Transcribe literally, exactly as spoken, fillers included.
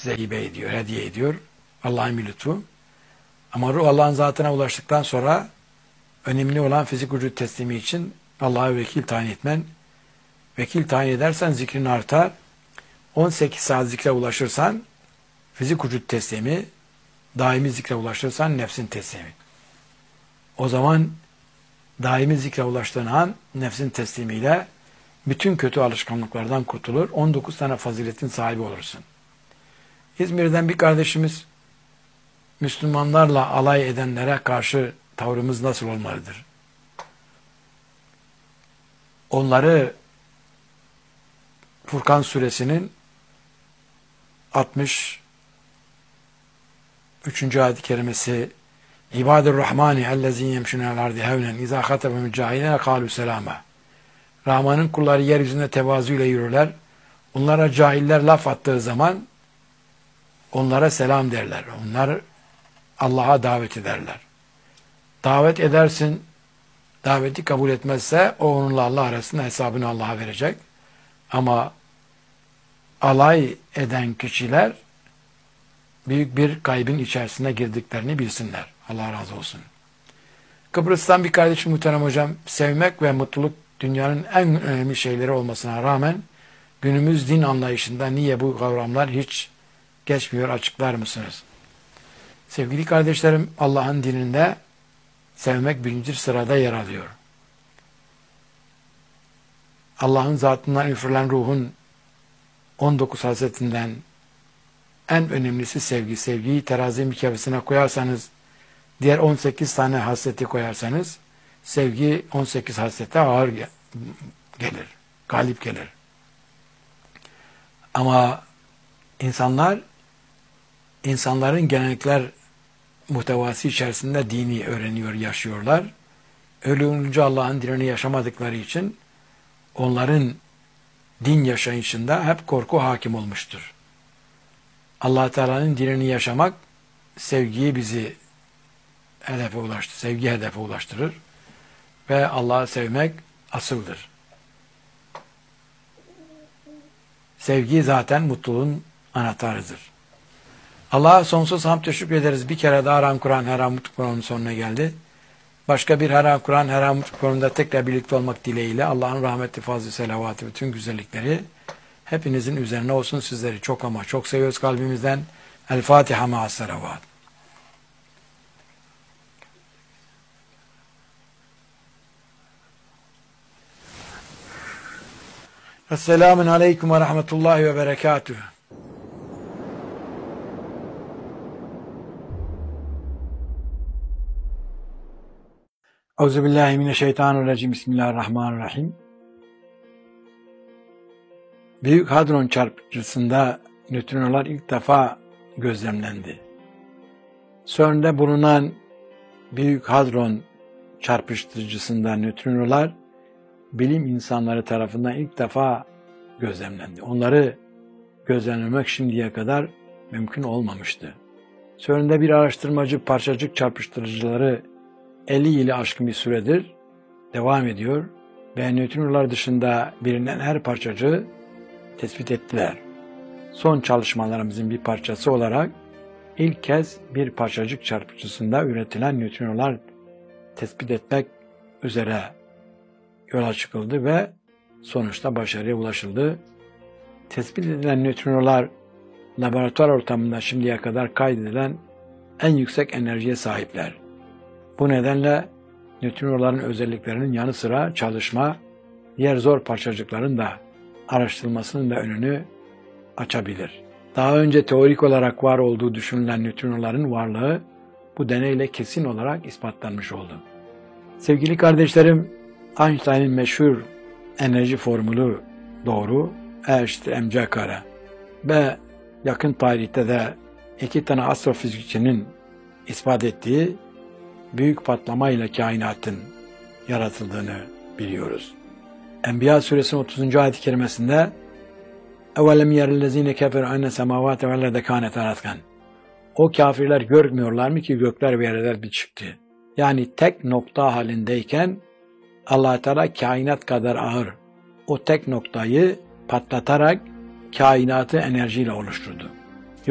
size hibe ediyor, hediye ediyor. Allah'ın bir lütfu. Ama ruh Allah'ın zatına ulaştıktan sonra önemli olan fizik vücut teslimi için Allah'a vekil tayin etmen. Vekil tayin edersen zikrin artar. on sekiz saat zikre ulaşırsan fizik vücut teslimi, daimi zikre ulaşırsan nefsin teslimi. O zaman daimi zikre ulaştığın an nefsin teslimiyle bütün kötü alışkanlıklardan kurtulur. on dokuz tane faziletin sahibi olursun. İzmir'den bir kardeşimiz, Müslümanlarla alay edenlere karşı tavrımız nasıl olmalıdır? Onları Furkan suresinin altmış üçüncü ayet-i kerimesi İbadur Rahmani ellezî yemşûne alel-ardi hevnen izâ hatebehumul cahilîne kâlû selâme. Rahman'ın kulları yeryüzünde tevazu ile yürürler. Onlara cahiller laf attığı zaman onlara selam derler. Onlar Allah'a davet ederler. Davet edersin, daveti kabul etmezse o onunla Allah arasında hesabını Allah'a verecek. Ama alay eden kişiler büyük bir kaybın içerisine girdiklerini bilsinler. Allah razı olsun. Kıbrıs'tan bir kardeşim muhterem hocam, sevmek ve mutluluk dünyanın en önemli şeyleri olmasına rağmen günümüz din anlayışında niye bu kavramlar hiç geçmiyor, açıklar mısınız? Sevgili kardeşlerim, Allah'ın dininde sevmek birinci sırada yer alıyor. Allah'ın zatından üfürülen ruhun on dokuz hasretinden en önemlisi sevgi. Sevgiyi terazi mikavesine koyarsanız, diğer on sekiz tane hasreti koyarsanız, sevgi on sekiz hasrete ağır gelir, galip gelir. Ama insanlar, insanların gelenekler muhtevası içerisinde dini öğreniyor, yaşıyorlar. Öyle olunca Allah'ın dinini yaşamadıkları için onların din yaşayışında hep korku hakim olmuştur. Allah Teala'nın dinini yaşamak sevgiyi bizi hedefe ulaştırır, sevgi hedefe ulaştırır ve Allah'ı sevmek asıldır. Sevgi zaten mutluluğun anahtarıdır. Allah'a sonsuz hamd teşekkür ederiz. Bir kere daha Haram Kur'an, Haram Mutlu Kur'an'ın sonuna geldi. Başka bir Haram Kur'an, Haram Mutlu Kur'an'da tekrar birlikte olmak dileğiyle Allah'ın rahmeti, fazlı, selavatı, bütün güzellikleri hepinizin üzerine olsun. Sizleri çok ama çok seviyoruz kalbimizden. El Fatiha ma'as selavat. Esselamun aleyküm ve rahmetullahi ve berekatuhu. Euzubillahimineşşeytanirracim. Bismillahirrahmanirrahim. Büyük Hadron çarpıcısında nötrinolar ilk defa gözlemlendi. CERN'de bulunan Büyük Hadron çarpıştırıcısında nötrinolar bilim insanları tarafından ilk defa gözlemlendi. Onları gözlemlemek şimdiye kadar mümkün olmamıştı. CERN'de bir araştırmacı parçacık çarpıştırıcıları elli yılı aşkın bir süredir devam ediyor ve nötrinolar dışında bilinen her parçacığı tespit ettiler. Son çalışmalarımızın bir parçası olarak ilk kez bir parçacık çarpıcısında üretilen nötrinolar tespit etmek üzere yola çıkıldı ve sonuçta başarıya ulaşıldı. Tespit edilen nötrinolar laboratuvar ortamında şimdiye kadar kaydedilen en yüksek enerjiye sahipler. Bu nedenle nötrinoların özelliklerinin yanı sıra çalışma, diğer zor parçacıkların da araştırılmasının da önünü açabilir. Daha önce teorik olarak var olduğu düşünülen nötrinoların varlığı bu deneyle kesin olarak ispatlanmış oldu. Sevgili kardeşlerim, Einstein'ın meşhur enerji formülü doğru, E eşittir mc kare ve yakın tarihte de iki tane astrofizikçinin ispat ettiği büyük patlamayla kainatın yaratıldığını biliyoruz. Enbiya suresinin otuzuncu ayet-i kerimesinde اَوَلَمْ يَرَ الَّذ۪ينَ كَفَرُوا اَنَّ سَمَاوَاتَ وَالَّذَ كَانَتْ رَتْقًا. O kafirler görmüyorlar mı ki gökler ve yerler bir çıktı. Yani tek nokta halindeyken Allah Teala kainat kadar ağır o tek noktayı patlatarak kainatı enerjiyle oluşturdu.